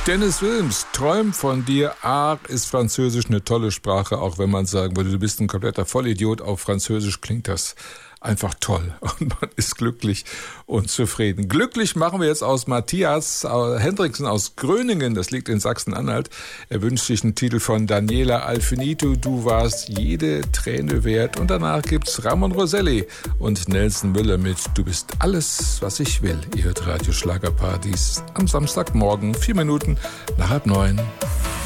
Dennis Wilms, träum von dir. Art ist Französisch eine tolle Sprache, auch wenn man sagen würde, du bist ein kompletter Vollidiot. Auf Französisch klingt das einfach toll und man ist glücklich und zufrieden. Glücklich machen wir jetzt aus Matthias Hendriksen aus Gröningen, das liegt in Sachsen-Anhalt. Er wünscht sich einen Titel von Daniela Alfinito, Du warst jede Träne wert. Und danach gibt's Ramon Roselli und Nelson Müller mit Du bist alles, was ich will. Ihr hört Radio Schlagerpartys am Samstagmorgen, 4 Minuten nach 8:30.